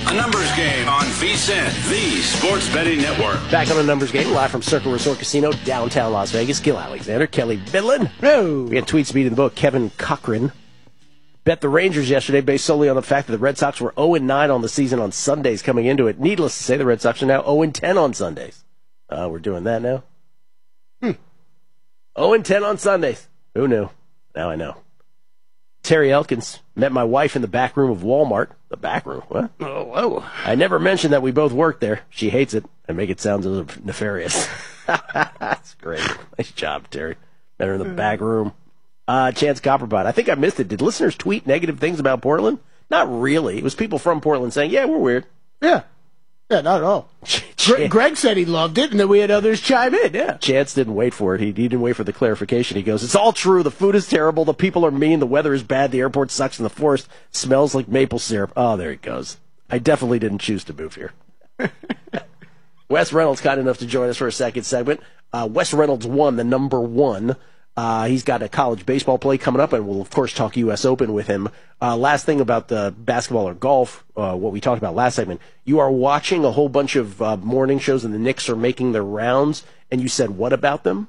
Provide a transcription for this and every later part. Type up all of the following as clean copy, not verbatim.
A numbers game on VSiN, the Sports Betting Network. Back on a numbers game, live from Circle Resort Casino, downtown Las Vegas. Gil Alexander, Kelly Bidlin. No. We got tweet speed in the book. Kevin Cochran bet the Rangers yesterday based solely on the fact that the Red Sox were 0-9 on the season on Sundays coming into it. Needless to say, the Red Sox are now 0-10 on Sundays. We're doing that now? 0-10 on Sundays. Who knew? Now I know. Terry Elkins met my wife in the back room of Walmart. The back room? What? Oh, whoa. I never mentioned that we both worked there. She hates it. I make it sound a little nefarious. That's great. Nice job, Terry. Met her in the back room. Chance Copperbot. I think I missed it. Did listeners tweet negative things about Portland? Not really. It was people from Portland saying, yeah, we're weird. Yeah. Yeah, not at all. Greg said he loved it, and then we had others chime in, yeah. Chance didn't wait for it. He didn't wait for the clarification. He goes, it's all true. The food is terrible. The people are mean. The weather is bad. The airport sucks. And the forest smells like maple syrup. Oh, there he goes. I definitely didn't choose to move here. Wes Reynolds kind enough to join us for a second segment. Wes Reynolds won the number one. He's got a college baseball play coming up, and we'll, of course, talk U.S. Open with him. Last thing about the basketball or golf, what we talked about last segment, you are watching a whole bunch of morning shows, and the Knicks are making their rounds, and you said what about them?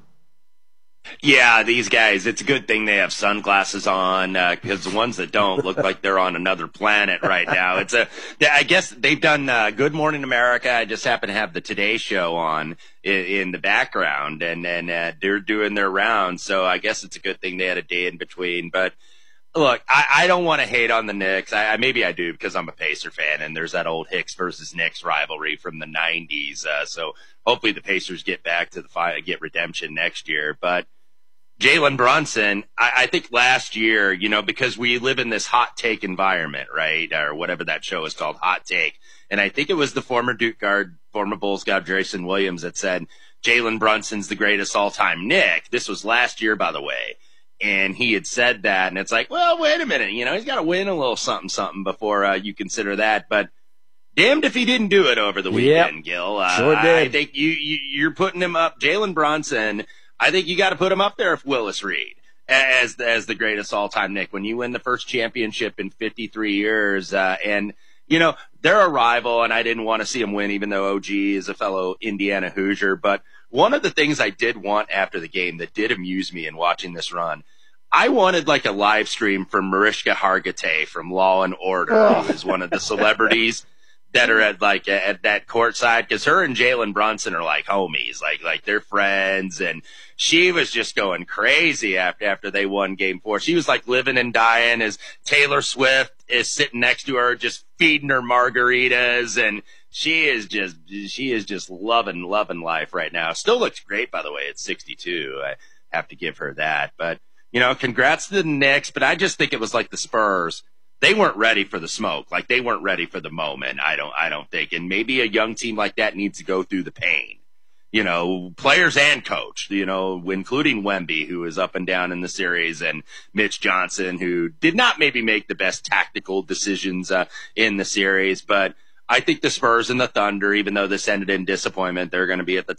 Yeah, these guys, it's a good thing they have sunglasses on, because the ones that don't look like they're on another planet right now. I guess they've done Good Morning America. I just happen to have the Today Show on in the background, and they're doing their rounds. So I guess it's a good thing they had a day in between. But look, I don't want to hate on the Knicks. Maybe I do because I'm a Pacer fan, and there's that old Hicks versus Knicks rivalry from the 90s. So hopefully the Pacers get back to get redemption next year. But Jalen Brunson, I think last year, because we live in this hot take environment, right? Or whatever that show is called, Hot Take. And I think it was the former Duke guard, former Bulls guard, Jason Williams, that said Jalen Brunson's the greatest all-time Knick. This was last year, by the way. And he had said that, and it's like, well, wait a minute. He's got to win a little something before you consider that. But damned if he didn't do it over the weekend, Gil. Sure did. I think you're putting him up. Jalen Brunson, I think you got to put him up there with Willis Reed as the greatest all-time Knick. When you win the first championship in 53 years, and they're a rival, and I didn't want to see him win, even though OG is a fellow Indiana Hoosier. But one of the things I did want after the game that did amuse me in watching this run, I wanted like a live stream from Mariska Hargitay from Law and Order, who is one of the celebrities that are at that courtside, because her and Jalen Brunson are like homies, like they're friends, and she was just going crazy after they won Game 4. She was like living and dying as Taylor Swift is sitting next to her, just feeding her margaritas, and she is just loving life right now. Still looks great, by the way, at 62. I have to give her that. But congrats to the Knicks. But I just think it was like the Spurs. They weren't ready for the smoke. Like, they weren't ready for the moment, I don't think. And maybe a young team like that needs to go through the pain. Players and coach, including Wemby, who is up and down in the series, and Mitch Johnson, who did not maybe make the best tactical decisions in the series. But I think the Spurs and the Thunder, even though this ended in disappointment, they're going to be at the